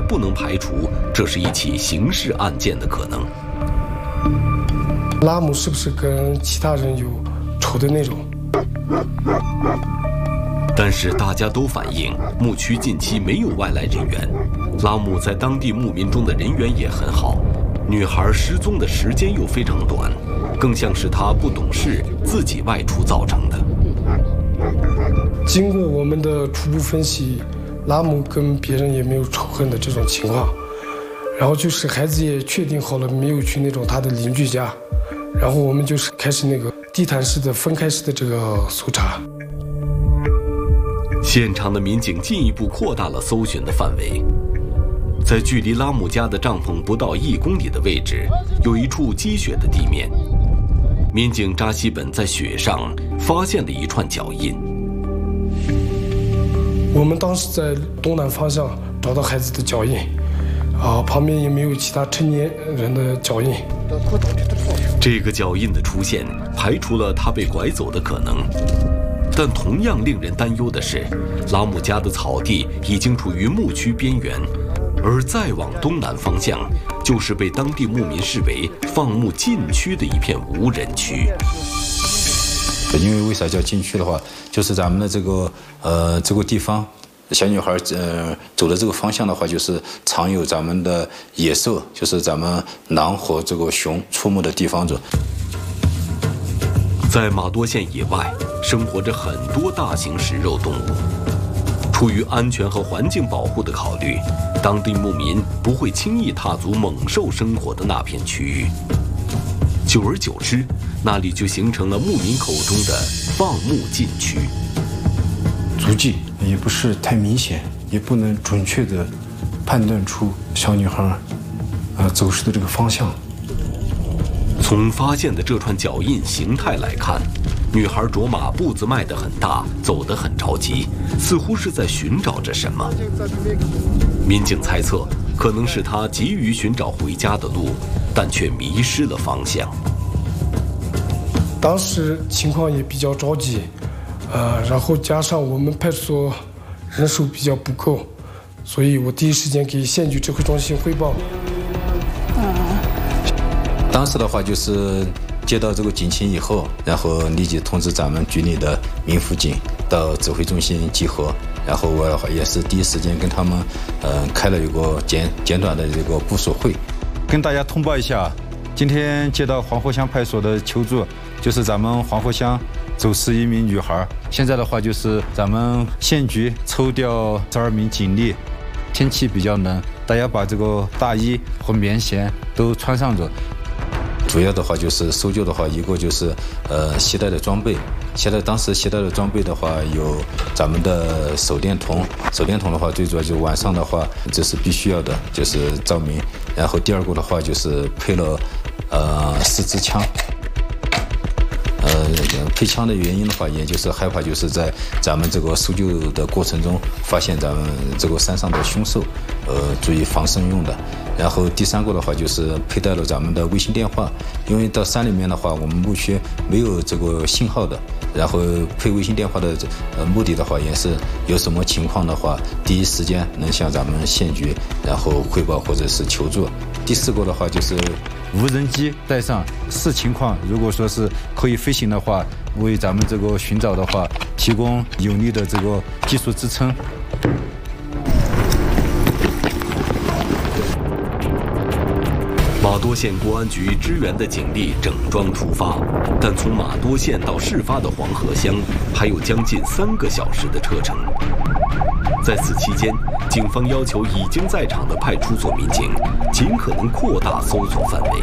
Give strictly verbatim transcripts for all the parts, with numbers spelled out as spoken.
不能排除这是一起刑事案件的可能。 拉姆是不是跟其他人有仇的那种？ 但是大家都反映，牧区近期没有外来人员，拉姆在当地牧民中的人缘也很好。女孩失踪的时间又非常短，更像是她不懂事，自己外出造成的。 经过我们的初步分析，拉姆跟别人也没有仇恨的这种情况。然后就是孩子也确定好了，没有去那种他的邻居家。然后我们就是开始那个地毯式的分开式的这个搜查。 现场的民警进一步扩大了搜寻的范围，在距离拉姆家的帐篷不到一公里的位置，有一处积雪的地面。民警扎西本在雪上发现了一串脚印。 我们当时在东南方向找到孩子的脚印，啊，旁边也没有其他成年人的脚印。 这个脚印的出现，排除了他被拐走的可能。但同样令人担忧的是，拉姆家的草地已经处于牧区边缘，而再往东南方向，就是被当地牧民视为放牧禁区的一片无人区。 因为为啥叫禁区的话，就是咱们的这个呃这个地方，小女孩呃走的这个方向的话，就是常有咱们的野兽，就是咱们狼和这个熊出没的地方着。 在马多县以外，生活着很多大型食肉动物。出于安全和环境保护的考虑，当地牧民不会轻易踏足猛兽生活的那片区域。久而久之，那里就形成了牧民口中的放牧禁区。 足迹也不是太明显，也不能准确地判断出小女孩呃走失的这个方向。 从发现的这串脚印形态来看，女孩着马步子迈得很大，走得很着急，似乎是在寻找着什么。民警猜测，可能是她急于寻找回家的路，但却迷失了方向。 当时情况也比较着急，呃，然后加上我们派出所人手比较不够，所以我第一时间给县局指挥中心汇报。 当时的话就是接到这个警情以后，然后立即通知咱们局里的民辅警到指挥中心集合，然后我也是第一时间跟他们呃开了一个简简短的这个部署会， 跟大家通报一下，今天接到黄河乡派出所的求助，就是咱们黄河乡走失一名女孩，现在的话就是咱们县局抽调十二名警力，天气比较冷，大家把这个大衣和棉鞋都穿上着。 主要的话就是搜救的话，一个就是呃携带的装备，携带当时携带的装备的话有咱们的手电筒，手电筒的话最主要就是晚上的话这是必须要的，就是照明。然后第二个的话就是配了呃四支枪。呃，配枪的原因的话，也就是害怕就是在咱们这个搜救的过程中发现咱们这个山上的凶兽，呃，注意防身用的。然后第三个的话就是佩戴了咱们的卫星电话，因为到山里面的话，我们牧区没有这个信号的。然后配卫星电话的呃目的的话，也是有什么情况的话，第一时间能向咱们县局然后汇报或者是求助。第四个的话就是无人机带上，视情况，如果说是可以飞行的话，为咱们这个寻找的话提供有力的这个技术支撑。 马多县公安局支援的警力整装出发，但从马多县到事发的黄河乡还有将近三个小时的车程。在此期间，警方要求已经在场的派出所民警尽可能扩大搜索范围。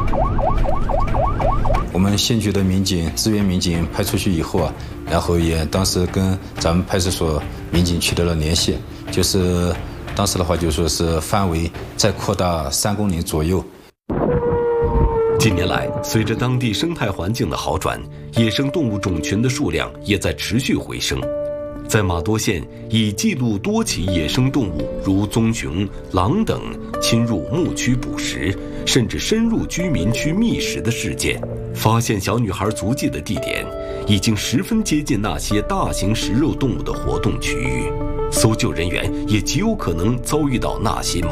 我们县局的民警、支援民警派出去以后啊，然后也当时跟咱们派出所民警取得了联系，就是当时的话就说是范围再扩大三公里左右。 近年来，随着当地生态环境的好转，野生动物种群的数量也在持续回升。在马多县，已记录多起野生动物如棕熊、狼等侵入牧区捕食，甚至深入居民区觅食的事件。发现小女孩足迹的地点，已经十分接近那些大型食肉动物的活动区域，搜救人员也极有可能遭遇到那些猛